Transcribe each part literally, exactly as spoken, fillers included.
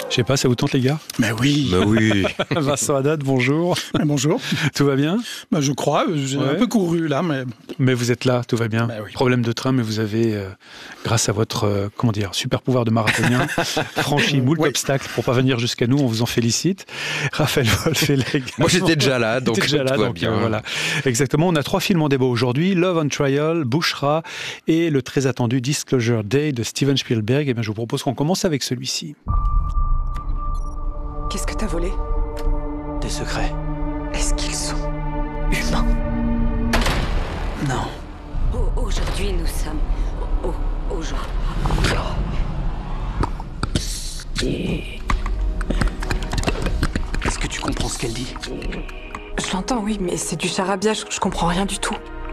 Je sais pas, ça vous tente les gars? Mais oui. Mais oui. Vincent Haddad, bonjour. Bonjour. Tout va bien? Bah, je crois, j'ai ouais. un peu couru là, mais... Mais vous êtes là, tout va bien. Bah, oui. Problème de train, mais vous avez, euh, grâce à votre, euh, comment dire, super pouvoir de marathonien, franchi moult oui. obstacles pour pas venir jusqu'à nous, on vous en félicite. Raphaël Wolf et les gars. Moi j'étais déjà là, donc déjà là, tout va donc, bien. Euh, voilà. Exactement, on a trois films en débat aujourd'hui, Love on Trial, Bushra et le très attendu Disclosure Day de Steven Spielberg. Et bien, je vous propose qu'on commence avec celui-ci. Qu'est-ce que t'as volé? Des secrets. Est-ce qu'ils sont humains? Non. Oh, aujourd'hui, nous sommes... Oh, aujourd'hui... Est-ce que tu comprends ce qu'elle dit? Je l'entends, oui, mais c'est du charabia, je, je comprends rien du tout.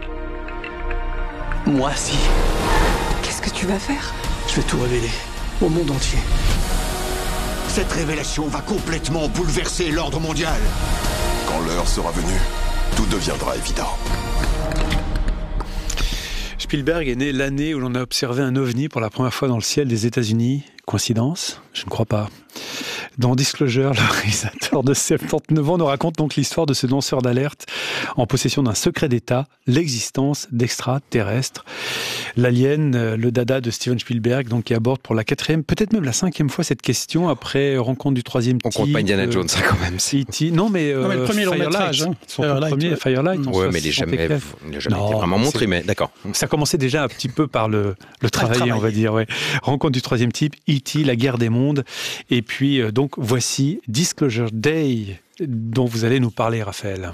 Moi, si. Qu'est-ce que tu vas faire? Je vais tout révéler. Au monde entier. Cette révélation va complètement bouleverser l'ordre mondial. Quand l'heure sera venue, tout deviendra évident. Spielberg est né l'année où l'on a observé un ovni pour la première fois dans le ciel des États-Unis. Coïncidence? Je ne crois pas. Dans Disclosure, le réalisateur de soixante-dix-neuf ans nous raconte donc l'histoire de ce lanceur d'alerte en possession d'un secret d'État, l'existence d'extraterrestres. L'Alien, le dada de Steven Spielberg, donc qui aborde pour la quatrième, peut-être même la cinquième fois cette question après Rencontre du troisième type. On compte pas Indiana euh, Jones, ça quand même. E T Non, mais, euh, non, mais le premier long métrage. Hein. Son Firelight, premier, ouais. Firelight. Mmh. Ouais, mais il n'a jamais, il a jamais non, été vraiment montré, c'est... mais d'accord. Ça commençait déjà un petit peu par le, le travailler, on va dire. Ouais. Rencontre du troisième type, E T, la guerre des mondes. Et puis, euh, donc, voici Disclosure Day, dont vous allez nous parler, Raphaël.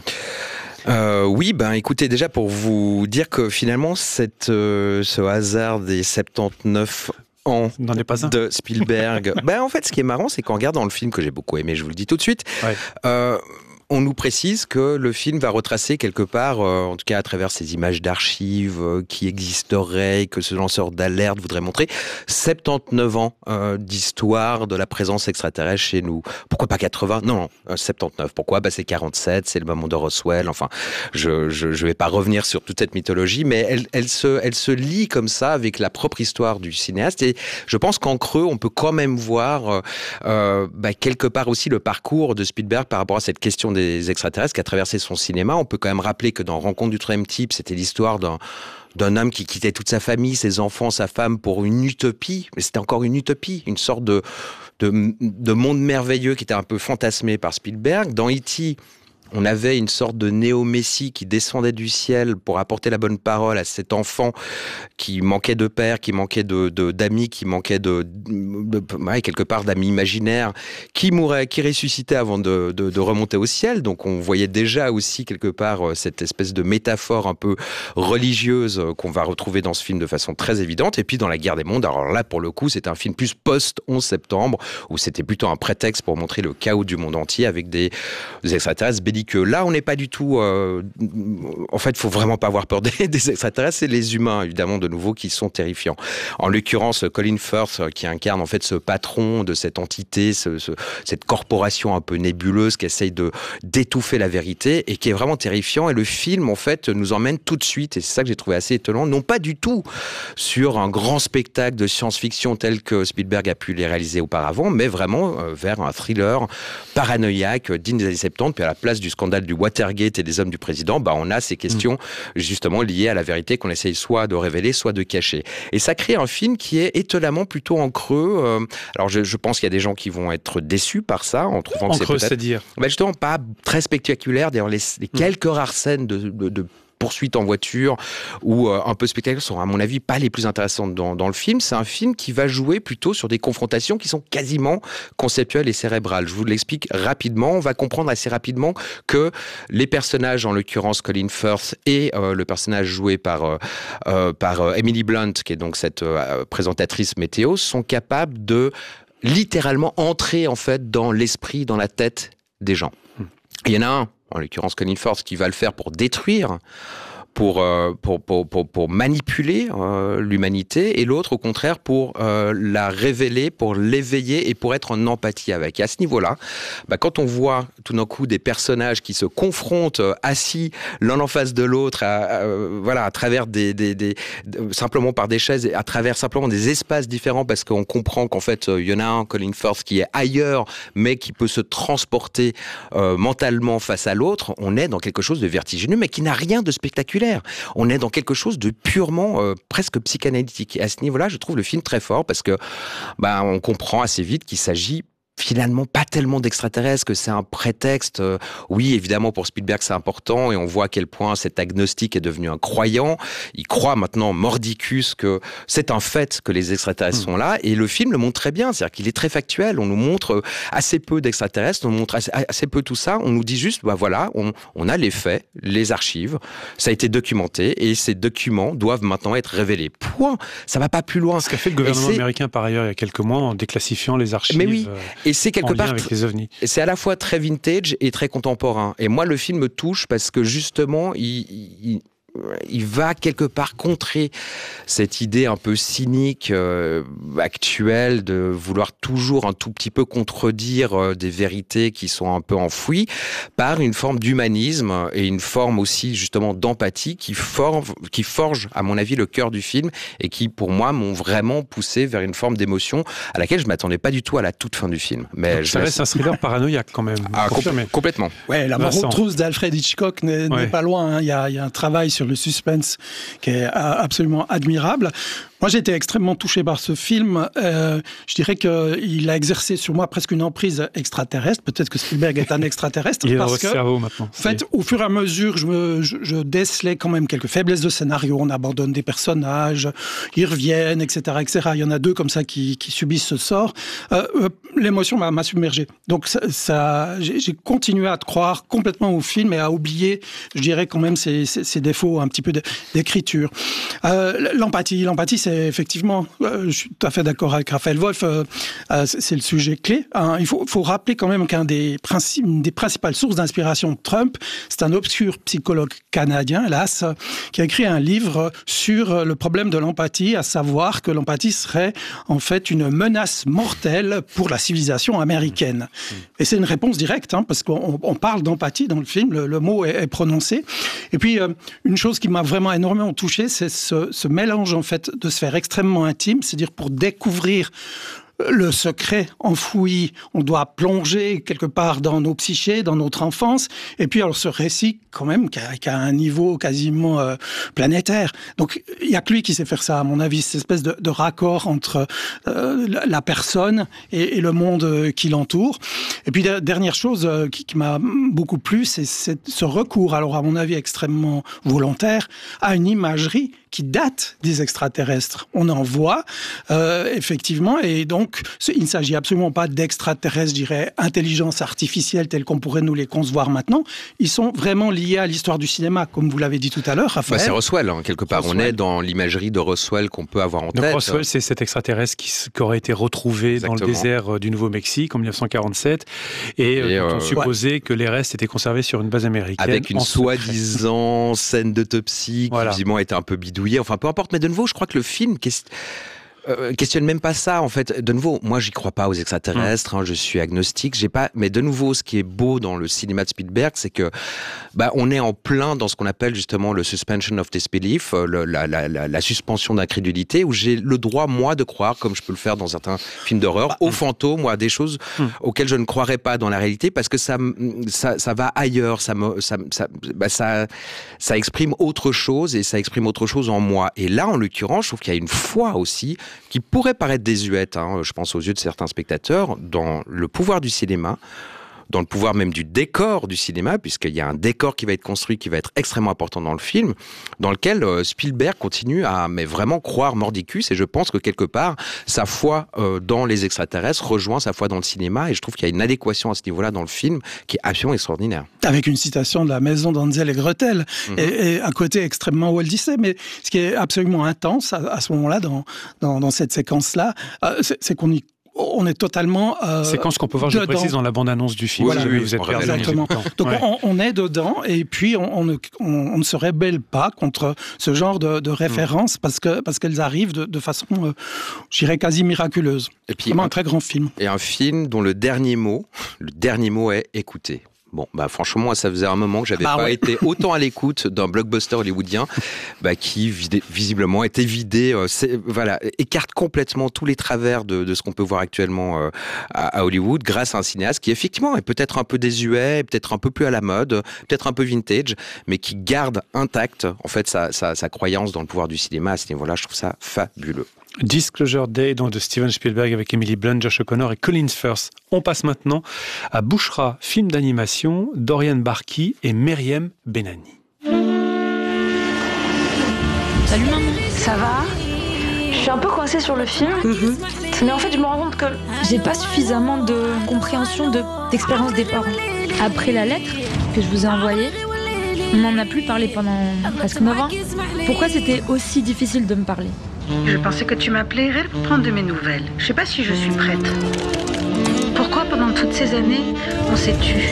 Euh, oui, ben écoutez, déjà pour vous dire que finalement, cette, euh, ce hasard des soixante-dix-neuf ans de Spielberg, ben en fait, ce qui est marrant, c'est qu'en regardant le film, que j'ai beaucoup aimé, je vous le dis tout de suite, ouais. euh, on nous précise que le film va retracer quelque part, euh, en tout cas à travers ces images d'archives euh, qui existeraient, que ce lanceur d'alerte voudrait montrer, soixante-dix-neuf ans euh, d'histoire de la présence extraterrestre chez nous. Pourquoi pas quatre-vingts? Non, non, euh, soixante-dix-neuf. Pourquoi? Bah, c'est quarante-sept, c'est le moment de Roswell. Enfin, je je, je vais pas revenir sur toute cette mythologie, mais elle, elle, se, elle se lie comme ça avec la propre histoire du cinéaste. Et je pense qu'en creux, on peut quand même voir euh, bah, quelque part aussi le parcours de Spielberg par rapport à cette question des des extraterrestres qui a traversé son cinéma. On peut quand même rappeler que dans Rencontre du troisième type, c'était l'histoire d'un d'un homme qui quittait toute sa famille, ses enfants, sa femme pour une utopie. Mais c'était encore une utopie, une sorte de, de, de monde merveilleux qui était un peu fantasmé par Spielberg. Dans E T, on avait une sorte de néo-messie qui descendait du ciel pour apporter la bonne parole à cet enfant qui manquait de père, qui manquait de, de, d'amis, qui manquait de, de, de ouais, quelque part d'amis imaginaires, qui mourait, qui ressuscitait avant de, de, de remonter au ciel. Donc on voyait déjà aussi quelque part cette espèce de métaphore un peu religieuse qu'on va retrouver dans ce film de façon très évidente. Et puis dans La guerre des mondes, alors là pour le coup c'est un film plus post-onze septembre, où c'était plutôt un prétexte pour montrer le chaos du monde entier avec des, des extraterrestres belliqueux. Que là, on n'est pas du tout... Euh, en fait, il ne faut vraiment pas avoir peur des, des extraterrestres. C'est les humains, évidemment, de nouveau, qui sont terrifiants. En l'occurrence, Colin Firth, qui incarne en fait ce patron de cette entité, ce, ce, cette corporation un peu nébuleuse qui essaye de, d'étouffer la vérité et qui est vraiment terrifiant. Et le film, en fait, nous emmène tout de suite, et c'est ça que j'ai trouvé assez étonnant, non pas du tout sur un grand spectacle de science-fiction tel que Spielberg a pu les réaliser auparavant, mais vraiment euh, vers un thriller paranoïaque digne des années soixante-dix. Puis à la place du scandale du Watergate et des hommes du président, bah on a ces questions mmh. justement liées à la vérité qu'on essaye soit de révéler, soit de cacher. Et ça crée un film qui est étonnamment plutôt en creux. Euh, alors je, je pense qu'il y a des gens qui vont être déçus par ça, en trouvant en que c'est creux, peut-être... c'est-à-dire bah justement pas très spectaculaire. D'ailleurs, les, les mmh. quelques rares scènes de, de, de poursuites en voiture ou euh, un peu spectaculaires sont à mon avis pas les plus intéressantes dans, dans le film. C'est un film qui va jouer plutôt sur des confrontations qui sont quasiment conceptuelles et cérébrales. Je vous l'explique rapidement. On va comprendre assez rapidement que les personnages, en l'occurrence Colin Firth et euh, le personnage joué par, euh, euh, par euh, Emily Blunt, qui est donc cette euh, présentatrice météo, sont capables de littéralement entrer en fait dans l'esprit, dans la tête des gens. Il y en a un, en l'occurrence Colin Firth, qui va le faire pour détruire, pour, euh, pour, pour, pour, pour manipuler euh, l'humanité, et l'autre, au contraire, pour euh, la révéler, pour l'éveiller et pour être en empathie avec. Et à ce niveau-là, bah, quand on voit tout d'un coup des personnages qui se confrontent euh, assis l'un en face de l'autre, à, à, euh, voilà, à travers des, des, des, des, simplement par des chaises, à travers simplement des espaces différents, parce qu'on comprend qu'en fait, il y en a un, Colin Firth, qui est ailleurs, mais qui peut se transporter euh, mentalement face à l'autre, on est dans quelque chose de vertigineux, mais qui n'a rien de spectaculaire. On est dans quelque chose de purement euh, presque psychanalytique. Et à ce niveau-là, je trouve le film très fort parce que bah, on comprend assez vite qu'il s'agit finalement pas tellement d'extraterrestres, que c'est un prétexte. Euh, oui, évidemment, pour Spielberg, c'est important, et on voit à quel point cet agnostique est devenu un croyant. Il croit maintenant, mordicus, que c'est un fait que les extraterrestres mmh. sont là, et le film le montre très bien, c'est-à-dire qu'il est très factuel. On nous montre assez peu d'extraterrestres, on nous montre assez, assez peu tout ça, on nous dit juste, bah voilà, on, on a les faits, les archives, ça a été documenté, et ces documents doivent maintenant être révélés. Point. Ça va pas plus loin. Ce qu'a fait le gouvernement américain, par ailleurs, il y a quelques mois, en déclassifiant les archives. Mais oui. Euh... Et c'est quelque part, avec les ovnis. C'est à la fois très vintage et très contemporain. Et moi, le film me touche parce que justement, il, il, il va quelque part contrer cette idée un peu cynique euh, actuelle de vouloir toujours un tout petit peu contredire euh, des vérités qui sont un peu enfouies par une forme d'humanisme et une forme aussi justement d'empathie qui forge, qui forge à mon avis le cœur du film et qui pour moi m'ont vraiment poussé vers une forme d'émotion à laquelle je m'attendais pas du tout à la toute fin du film. Mais donc, je ça reste un thriller paranoïaque quand même. Ah, compl- complètement. Ouais, la mort aux trousses d'Alfred Hitchcock n'est, ouais. n'est pas loin. Hein. Il y a, il y a un travail sur le suspense qui est absolument admirable. Moi, j'ai été extrêmement touché par ce film. Euh, je dirais qu'il a exercé sur moi presque une emprise extraterrestre. Peut-être que Spielberg est un extraterrestre. Il est parce dans votre que, cerveau maintenant. En fait, au fur et à mesure, je, me, je, je décelais quand même quelques faiblesses de scénario. On abandonne des personnages, ils reviennent, et cetera, et cetera. Il y en a deux comme ça qui, qui subissent ce sort. Euh, euh, l'émotion m'a, m'a submergé. Donc, ça, ça, j'ai, j'ai continué à te croire complètement au film et à oublier, je dirais quand même, ses, ses, ses défauts un petit peu d'écriture. Euh, l'empathie, l'empathie, c'est effectivement, euh, je suis tout à fait d'accord avec Raphaël Wolf, euh, euh, c'est, c'est le sujet clé. Hein. Il faut, faut rappeler quand même qu'un des, principes, des principales sources d'inspiration de Trump, c'est un obscur psychologue canadien, hélas, qui a écrit un livre sur le problème de l'empathie, à savoir que l'empathie serait en fait une menace mortelle pour la civilisation américaine. Mmh. Et c'est une réponse directe, hein, parce qu'on on parle d'empathie dans le film, le, le mot est, est prononcé. Et puis, euh, une chose qui m'a vraiment énormément touché, c'est ce, ce mélange en fait de sphères extrêmement intimes, c'est-à-dire pour découvrir le secret enfoui, on doit plonger quelque part dans nos psychés, dans notre enfance, et puis alors ce récit quand même qui a, qui a un niveau quasiment euh, planétaire. Donc il y a que lui qui sait faire ça, à mon avis, cette espèce de, de raccord entre euh, la personne et, et le monde qui l'entoure. Et puis dernière chose euh, qui, qui m'a beaucoup plu, c'est, c'est ce recours, alors à mon avis extrêmement volontaire, à une imagerie qui date des extraterrestres. On en voit, euh, effectivement, et donc il ne s'agit absolument pas d'extraterrestres, je dirais, intelligence artificielle telle qu'on pourrait nous les concevoir maintenant. Ils sont vraiment liés à l'histoire du cinéma, comme vous l'avez dit tout à l'heure, Raphaël. Bah c'est Roswell, hein, quelque part. Roswell. On est dans l'imagerie de Roswell qu'on peut avoir en donc tête. Roswell, c'est cet extraterrestre qui, qui aurait été retrouvé Exactement. Dans le désert du Nouveau-Mexique en dix-neuf cent quarante-sept, et, et euh, on supposait ouais. que les restes étaient conservés sur une base américaine. Avec une soi-disant scène d'autopsie qui, voilà. visiblement, était un peu bidouillée. Enfin, peu importe. Mais de nouveau, je crois que le film Euh, questionne même pas ça en fait. De nouveau, moi j'y crois pas aux extraterrestres, hein, je suis agnostique, j'ai pas. Mais de nouveau, ce qui est beau dans le cinéma de Spielberg, c'est que bah on est en plein dans ce qu'on appelle justement le suspension of disbelief, le, la, la, la, la suspension d'incrédulité, où j'ai le droit moi de croire, comme je peux le faire dans certains films d'horreur, bah, aux fantômes ou à des choses hum. auxquelles je ne croirais pas dans la réalité, parce que ça, ça, ça va ailleurs, ça me, ça, ça, bah, ça, ça exprime autre chose et ça exprime autre chose en moi. Et là, en l'occurrence, je trouve qu'il y a une foi aussi qui pourrait paraître désuète, hein, je pense aux yeux de certains spectateurs, dans le pouvoir du cinéma, dans le pouvoir même du décor du cinéma, puisqu'il y a un décor qui va être construit, qui va être extrêmement important dans le film, dans lequel euh, Spielberg continue à mais vraiment croire mordicus, et je pense que quelque part, sa foi euh, dans les extraterrestres rejoint sa foi dans le cinéma, et je trouve qu'il y a une adéquation à ce niveau-là dans le film qui est absolument extraordinaire. Avec une citation de la maison d'Hansel et Gretel, mmh. et, et un côté extrêmement Walt Disney, mais ce qui est absolument intense à, à ce moment-là, dans, dans, dans cette séquence-là, euh, c'est, c'est qu'on y on est totalement euh, séquence qu'on peut voir, dedans. je précise, dans la bande-annonce du film. Voilà, si oui, vous êtes on perdu. Exactement. Donc ouais. on, on est dedans et puis on, on, ne, on, on ne se rébelle pas contre ce genre de, de références mmh. parce que parce qu'elles arrivent de, de façon, euh, je dirais, quasi miraculeuse. Et puis, vraiment un, un très grand film. Et un film dont le dernier mot, le dernier mot est écoutez. Bon, bah franchement, moi, ça faisait un moment que j'avais bah, pas ouais. été autant à l'écoute d'un blockbuster hollywoodien bah, qui vidé, visiblement était vidé, euh, voilà, écarte complètement tous les travers de, de ce qu'on peut voir actuellement euh, à, à Hollywood, grâce à un cinéaste qui effectivement est peut-être un peu désuet, peut-être un peu plus à la mode, peut-être un peu vintage, mais qui garde intacte en fait sa, sa, sa croyance dans le pouvoir du cinéma. À ce niveau-là, je trouve ça fabuleux. Disclosure Day, donc de Steven Spielberg avec Emily Blunt, Josh O'Connor et Colin Firth. On passe maintenant à Bouchra, film d'animation d'Oriane Barki et Meriem Benani. Salut maman, ça va? Je suis un peu coincée sur le film, mm-hmm. mais en fait je me rends compte que j'ai pas suffisamment de compréhension de, d'expérience des parents. Après la lettre que je vous ai envoyée, on n'en a plus parlé pendant presque neuf ans. Pourquoi c'était aussi difficile de me parler? Je pensais que tu m'appellerais pour prendre de mes nouvelles. Je sais pas si je suis prête. Pourquoi pendant toutes ces années, on s'est tu?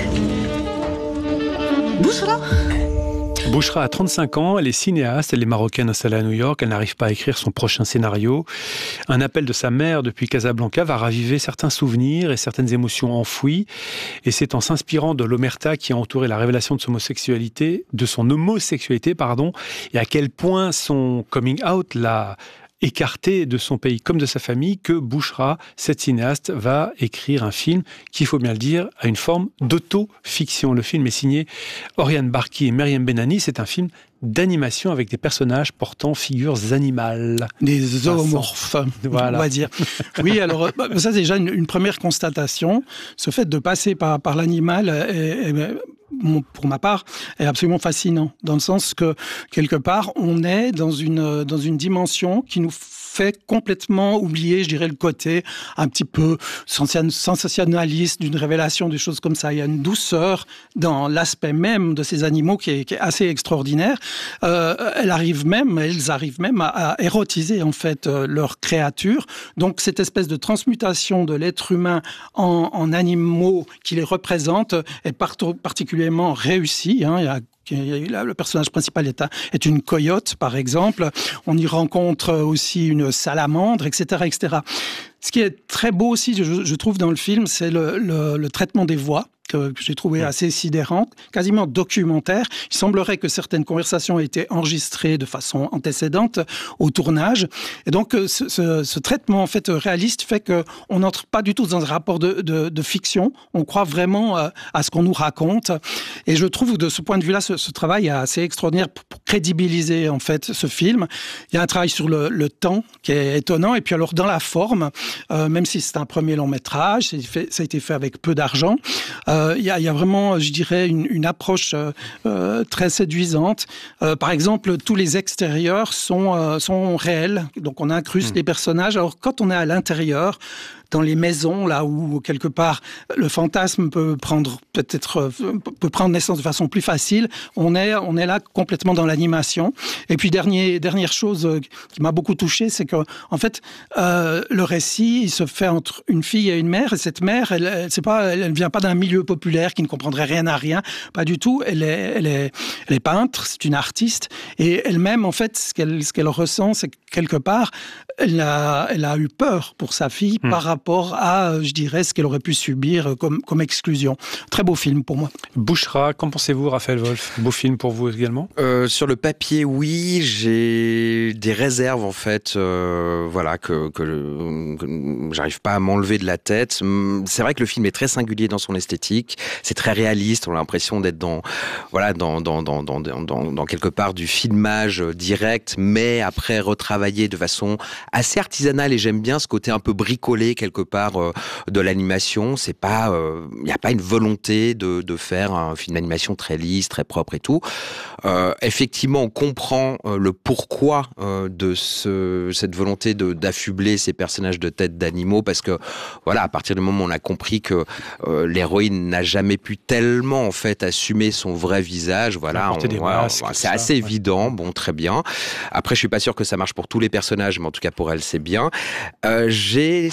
Bouchra Bouchra a trente-cinq ans, elle est cinéaste, elle est marocaine installée à New York, elle n'arrive pas à écrire son prochain scénario. Un appel de sa mère depuis Casablanca va raviver certains souvenirs et certaines émotions enfouies. Et c'est en s'inspirant de l'omerta qui a entouré la révélation de son homosexualité, de son homosexualité, pardon, et à quel point son coming out l'a écarté de son pays comme de sa famille, que Bouchra, cette cinéaste, va écrire un film qui, il faut bien le dire, a une forme d'auto-fiction. Le film est signé Oriane Barki et Meriem Benani. C'est un film d'animation avec des personnages portant figures animales. Des zoomorphes, voilà. On va dire. Oui, alors ça c'est déjà une, une première constatation. Ce fait de passer par, par l'animal est, est, pour ma part, est absolument fascinant, dans le sens que, quelque part, on est dans une, dans une dimension qui nous fait complètement oublier, je dirais, le côté un petit peu sensationnaliste d'une révélation, des choses comme ça. Il y a une douceur dans l'aspect même de ces animaux qui est, qui est assez extraordinaire. Euh, elles arrivent même, elles arrivent même à, à érotiser, en fait, euh, leurs créatures. Donc, cette espèce de transmutation de l'être humain en, en animaux qui les représentent est part- particulièrement réussie, hein. Il y a Le personnage principal est, un, est une coyote, par exemple. On y rencontre aussi une salamandre, et cetera, et cetera. Ce qui est très beau aussi, je, je trouve, dans le film, c'est le, le, le traitement des voix, que j'ai trouvé assez sidérante, quasiment documentaire. Il semblerait que certaines conversations aient été enregistrées de façon antécédente au tournage. Et donc, ce, ce, ce traitement en fait réaliste fait qu'on n'entre pas du tout dans un rapport de, de, de fiction. On croit vraiment à, à ce qu'on nous raconte. Et je trouve que de ce point de vue-là, ce, ce travail est assez extraordinaire pour, pour crédibiliser en fait ce film. Il y a un travail sur le, le temps qui est étonnant. Et puis alors, dans la forme, euh, même si c'est un premier long métrage, c'est fait, ça a été fait avec peu d'argent, euh, Il y, a, il y a vraiment, je dirais, une, une approche euh, très séduisante. Euh, par exemple, tous les extérieurs sont, euh, sont réels. Donc, on incruste mmh. les personnages. Alors, quand on est à l'intérieur, dans les maisons, là où, quelque part, le fantasme peut prendre, peut-être, peut prendre naissance de façon plus facile, on est, on est là complètement dans l'animation. Et puis, dernier, dernière chose qui m'a beaucoup touché, c'est que, en fait, euh, le récit, il se fait entre une fille et une mère, et cette mère, elle, elle, c'est pas, elle ne vient pas d'un milieu populaire qui ne comprendrait rien à rien, pas du tout. Elle est, elle est, elle est peintre, c'est une artiste, et elle-même, en fait, ce qu'elle, ce qu'elle ressent, c'est que, quelque part, elle a, elle a eu peur pour sa fille mmh. par rapport à, je dirais, ce qu'elle aurait pu subir comme, comme exclusion. Très beau film pour moi. Bouchra, qu'en pensez-vous, Raphaël Wolf? Beau film pour vous également? euh, Sur le papier, oui, j'ai des réserves en fait, euh, voilà, que, que, que j'arrive pas à m'enlever de la tête. C'est vrai que le film est très singulier dans son esthétique, c'est très réaliste, on a l'impression d'être dans, voilà, dans, dans, dans, dans, dans, dans quelque part du filmage direct, mais après retravaillé de façon assez artisanale, et j'aime bien ce côté un peu bricolé quelque part euh, de l'animation. C'est pas, il euh, n'y a pas une volonté de, de faire un film d'animation très lisse, très propre et tout. Euh, effectivement, on comprend euh, le pourquoi euh, de ce, cette volonté de, d'affubler ces personnages de tête d'animaux, parce que voilà, à partir du moment où on a compris que euh, l'héroïne n'a jamais pu tellement en fait assumer son vrai visage, voilà, on, voilà masques, c'est ça, assez ouais. évident. Bon, très bien. Après, je suis pas sûr que ça marche pour tous les personnages, mais en tout cas pour elle, c'est bien. Euh, j'ai ces réserves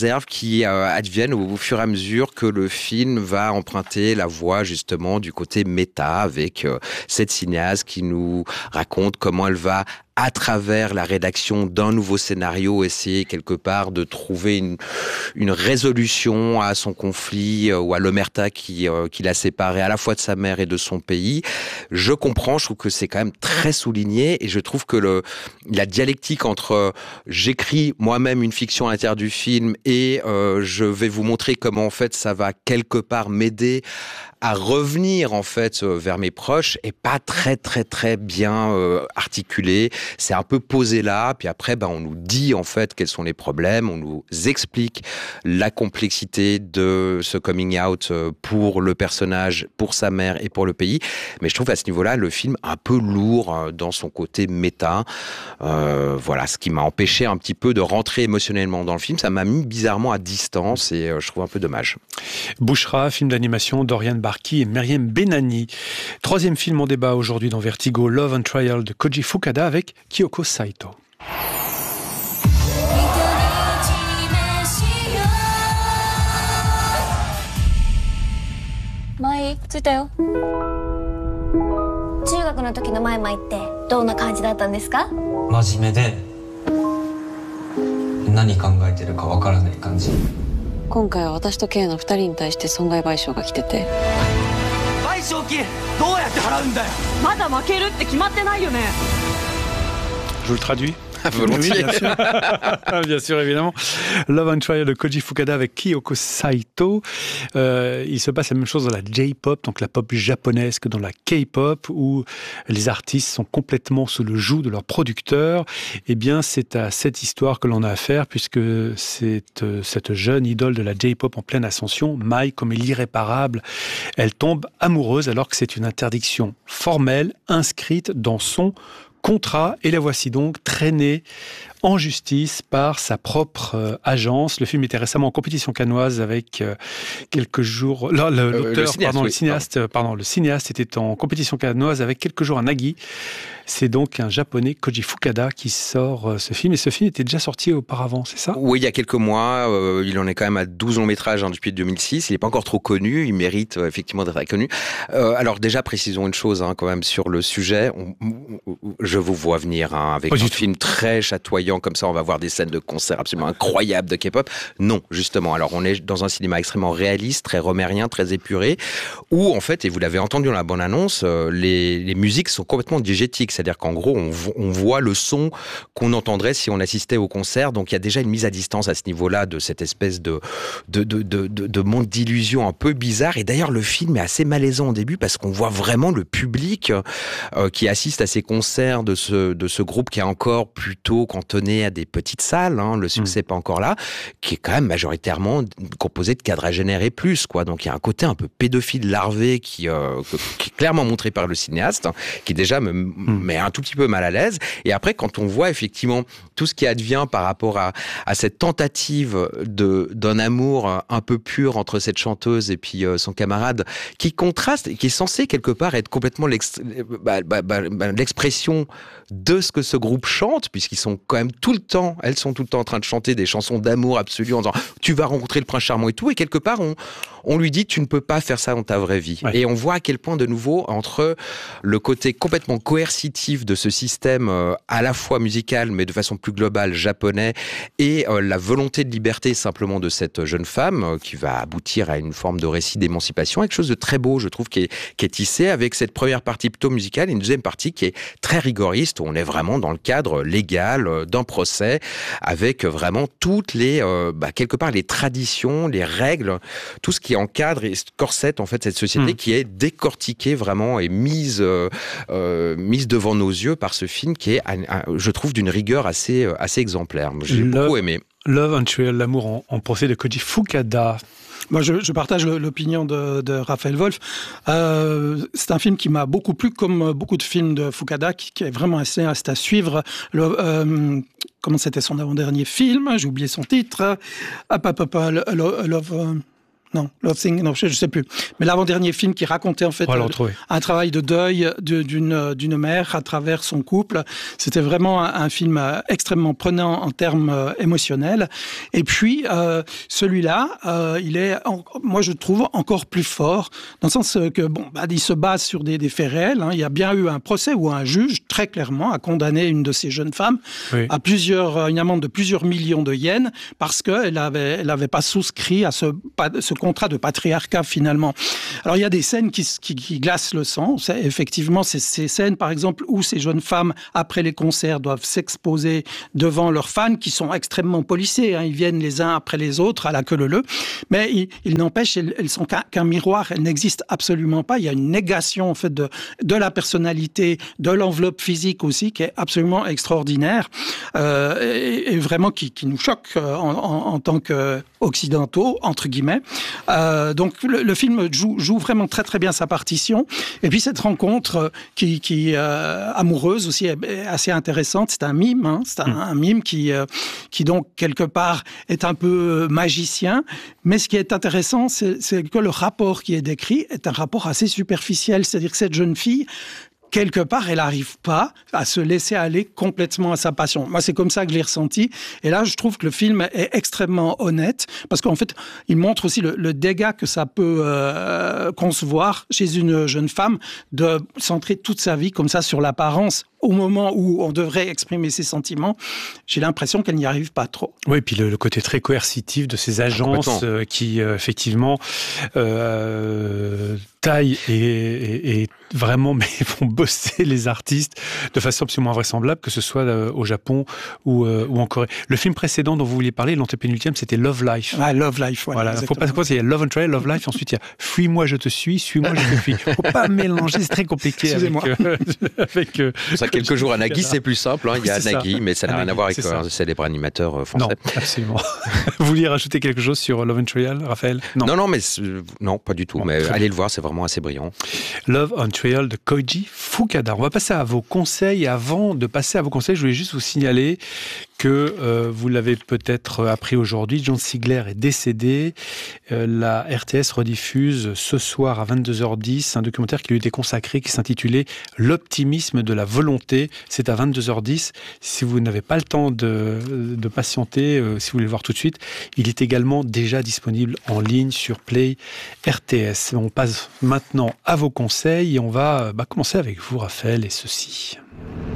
réserves qui euh, adviennent au, au fur et à mesure que le film va emprunter la voie justement du côté méta avec euh, cette cinéaste qui nous raconte comment elle va à travers la rédaction d'un nouveau scénario, essayer quelque part de trouver une, une résolution à son conflit euh, ou à l'omerta qui, euh, qui l'a séparé à la fois de sa mère et de son pays. Je comprends, je trouve que c'est quand même très souligné et je trouve que le, la dialectique entre euh, j'écris moi-même une fiction à l'intérieur du film et euh, je vais vous montrer comment en fait ça va quelque part m'aider à revenir en fait vers mes proches est pas très très très bien euh, articulé. C'est un peu posé là, puis après ben on nous dit en fait quels sont les problèmes, on nous explique la complexité de ce coming out pour le personnage, pour sa mère et pour le pays. Mais je trouve à ce niveau-là le film un peu lourd dans son côté méta. Euh, voilà, ce qui m'a empêché un petit peu de rentrer émotionnellement dans le film. Ça m'a mis bizarrement à distance et euh, je trouve un peu dommage. Bouchra, film d'animation d'Oriane Barki et Myriam Benani. Troisième film en débat aujourd'hui dans Vertigo, Love and Trial de Koji Fukada avec Kyoko Saito. 舞着いたよ。中学の時の舞舞ってどんな感じだったんですか？ 真面目で何考えてるかわからない感じ。 今回は私と K のふたりに対して損害賠償が来てて。 賠償金どうやって払うんだよ。 まだ負けるって決まってないよね。 Je le traduis. Volontiers. Oui, bien sûr. Bien sûr, évidemment. Love and Trial de Koji Fukada avec Kyoko Saito. Euh, il se passe la même chose dans la J-pop, donc la pop japonaise, que dans la K-pop, où les artistes sont complètement sous le joug de leurs producteurs. Eh bien, c'est à cette histoire que l'on a affaire, puisque c'est euh, cette jeune idole de la J-pop en pleine ascension, Mai, comme l'irréparable, elle tombe amoureuse alors que c'est une interdiction formelle inscrite dans son contrat, et la voici donc traînée en justice par sa propre euh, agence. Le film était récemment en compétition cannoise avec euh, quelques jours... Là, le, euh, l'auteur, le cinéaste, pardon, oui, le cinéaste, pardon. pardon, le cinéaste était en compétition cannoise avec quelques jours à Nagui. C'est donc un japonais, Koji Fukada, qui sort euh, ce film. Et ce film était déjà sorti auparavant, c'est ça? Oui, il y a quelques mois. Euh, il en est quand même à douze longs métrages hein, depuis deux mille six. Il n'est pas encore trop connu. Il mérite euh, effectivement d'être connu. Euh, alors déjà, précisons une chose hein, quand même sur le sujet. On, on, je vous vois venir hein, avec pas un film très chatoyant comme ça. On va voir des scènes de concert absolument incroyables de K-pop. Non, justement. Alors on est dans un cinéma extrêmement réaliste, très romérien, très épuré, où en fait, et vous l'avez entendu dans la bande-annonce, euh, les, les musiques sont complètement diégétiques. C'est-à-dire qu'en gros, on, on voit le son qu'on entendrait si on assistait au concert. Donc il y a déjà une mise à distance à ce niveau-là de cette espèce de, de, de, de, de, de monde d'illusion un peu bizarre. Et d'ailleurs, le film est assez malaisant au début parce qu'on voit vraiment le public euh, qui assiste à ces concerts de ce, de ce groupe qui est encore plutôt cantonné à des petites salles. Hein, le succès n'est mmh. pas encore là, qui est quand même majoritairement composé de quadragénaires et plus. Quoi. Donc il y a un côté un peu pédophile larvé qui, euh, qui est clairement montré par le cinéaste, hein, qui déjà me mmh. met un tout petit peu mal à l'aise. Et après, quand on voit effectivement tout ce qui advient par rapport à, à cette tentative de, d'un amour un peu pur entre cette chanteuse et puis euh, son camarade, qui contraste, qui est censé quelque part être complètement l'ex, bah, bah, bah, bah, l'expression de ce que ce groupe chante, puisqu'ils sont quand même tout le temps, elles sont tout le temps en train de chanter des chansons d'amour absolu en disant « tu vas rencontrer le prince charmant » et tout, et quelque part on, on lui dit « tu ne peux pas faire ça dans ta vraie vie ouais. ». Et on voit à quel point de nouveau, entre le côté complètement coercitif de ce système euh, à la fois musical, mais de façon plus globale, japonais, et euh, la volonté de liberté simplement de cette jeune femme, euh, qui va aboutir à une forme de récit d'émancipation, quelque chose de très beau, je trouve, qui est, qui est tissé avec cette première partie plutôt musicale et une deuxième partie qui est très rigoriste, où on est vraiment dans le cadre légal euh, d'un procès, avec vraiment toutes les, euh, bah, quelque part, les traditions, les règles, tout ce qui encadre et corsette, en fait, cette société mmh. qui est décortiquée vraiment et mise, euh, euh, mise devant nos yeux par ce film qui est, je trouve, d'une rigueur assez, assez exemplaire. J'ai Love, beaucoup aimé. Love and Trial, l'amour en, en procès de Koji Fukada. Moi, je, je partage l'opinion de, de Raphaël Wolf. Euh, c'est un film qui m'a beaucoup plu, comme beaucoup de films de Fukada, qui, qui est vraiment assez à suivre. Le, euh, comment c'était son avant-dernier film? J'ai oublié son titre. Ah, papa, papa, Love... Non, Love Thing, non, je ne sais plus. Mais l'avant-dernier film qui racontait en fait euh, un travail de deuil de, d'une, d'une mère à travers son couple. C'était vraiment un, un film euh, extrêmement prenant en termes euh, émotionnels. Et puis, euh, celui-là, euh, il est, en, moi je trouve, encore plus fort, dans le sens que, bon, bah, il se base sur des, des faits réels. Hein. Il y a bien eu un procès où un juge, très clairement, a condamné une de ces jeunes femmes oui. à plusieurs, une amende de plusieurs millions de yens parce qu'elle n'avait elle avait pas souscrit à ce, ce contrat de patriarcat finalement. Alors il y a des scènes qui, qui, qui glacent le sang. C'est, effectivement, c'est ces scènes par exemple où ces jeunes femmes après les concerts doivent s'exposer devant leurs fans qui sont extrêmement policés. Hein. Ils viennent les uns après les autres à la queue leu-leu. Mais il, il n'empêche, elles, elles sont qu'un, qu'un miroir. Elles n'existent absolument pas. Il y a une négation en fait de, de la personnalité, de l'enveloppe physique aussi qui est absolument extraordinaire euh, et, et vraiment qui, qui nous choque en, en, en tant qu'occidentaux entre guillemets. Euh, donc le, le film joue, joue vraiment très très bien sa partition. Et puis cette rencontre qui, qui euh, amoureuse aussi est, est assez intéressante. C'est un mime, hein, c'est un, mmh. un mime qui, euh, qui donc quelque part est un peu magicien. Mais ce qui est intéressant, c'est, c'est que le rapport qui est décrit est un rapport assez superficiel. C'est-à-dire que cette jeune fille, quelque part, elle n'arrive pas à se laisser aller complètement à sa passion. Moi, c'est comme ça que je l'ai ressenti. Et là, je trouve que le film est extrêmement honnête parce qu'en fait, il montre aussi le, le dégât que ça peut euh, concevoir chez une jeune femme de centrer toute sa vie comme ça sur l'apparence. Au moment où on devrait exprimer ses sentiments, j'ai l'impression qu'elle n'y arrive pas trop. Oui, et puis le, le côté très coercitif de ces agences euh, qui, euh, effectivement, euh, taillent et, et, et vraiment mais font bosser les artistes de façon absolument invraisemblable, que ce soit euh, au Japon ou, euh, ou en Corée. Le film précédent dont vous vouliez parler, l'antépénultième, c'était Love Life. Ah, Love Life, voilà. Voilà, faut pas il y a Love on Trial, Love Life, ensuite il y a Fuis-moi, je te suis, Suis-moi, je te fuis. Faut pas mélanger, c'est très compliqué. Excusez-moi. Avec, euh, avec euh, ça, quelques jours à Nagui, c'est plus simple. Hein. Il y a c'est Nagui, ça. mais ça n'a Nagui, rien à voir avec un célèbre animateur français. Non, absolument. Vous vouliez rajouter quelque chose sur Love on Trial, Raphaël ? Non, non, non, mais non, pas du tout. Bon, mais allez bien. Le voir, c'est vraiment assez brillant. Love on Trial de Koji Fukada. On va passer à vos conseils. Avant de passer à vos conseils, je voulais juste vous signaler que euh, vous l'avez peut-être appris aujourd'hui, John Sigler est décédé. Euh, la R T S rediffuse ce soir à vingt-deux heures dix un documentaire qui lui était consacré, qui s'intitulait « L'optimisme de la volonté ». C'est à vingt-deux heures dix. Si vous n'avez pas le temps de, de patienter, euh, si vous voulez le voir tout de suite, il est également déjà disponible en ligne sur Play R T S. On passe maintenant à vos conseils et on va bah, commencer avec vous, Raphaël, et ceci.